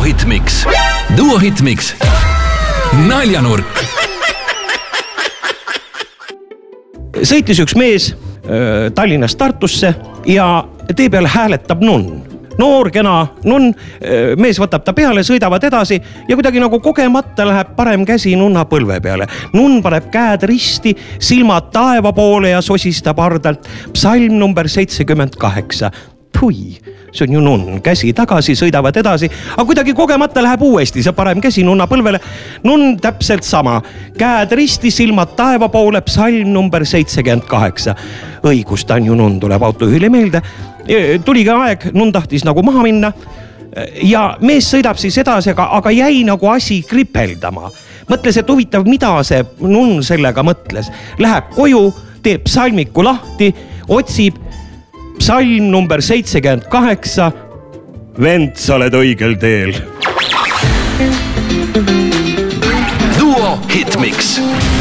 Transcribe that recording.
Hitmix. Duo Hitmix. Naljanurk. Sõitis üks mees Tallinnast Tartusse ja tee peal hääletab nunn. Noor, kena nunn, mees võtab ta peale, sõidavad edasi ja kuidagi nagu kogemata läheb parem käsi nunna põlve peale. Nunn paneb käed risti, silmad taeva poole ja sosistab hardalt. Psalm number 78. Pui, see on ju nunn, käsi tagasi, sõidavad edasi, aga kuidagi kogemata läheb uuesti see parem käsi nunna põlvele. Nunn täpselt sama, käed risti, silmad taeva poole, psalm number 78. Õigus, ta on ju nunn, tuleb autojuhile meelde. Tuli ka aeg, nunn tahtis nagu maha minna ja mees sõidab siis edasi, aga jäi nagu asi kripeldama. Mõtles, et huvitav, mida see nunn sellega mõtles. Läheb koju, teeb psalmiku lahti, otsib psalm number 78. Vend, sa oled õigel teel. Duo Hitmix.